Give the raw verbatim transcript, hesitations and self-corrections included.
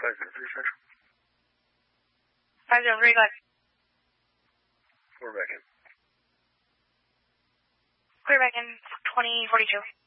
five zero three Central. five zero three, go ahead. We're back in. Clear back in twenty forty-two.